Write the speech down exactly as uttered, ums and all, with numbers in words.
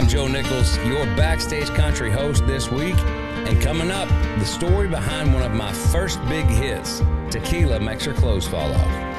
I'm Joe Nichols, your Backstage Country host this week. And coming up, the story behind one of my first big hits, Tequila Makes Her Clothes Fall Off.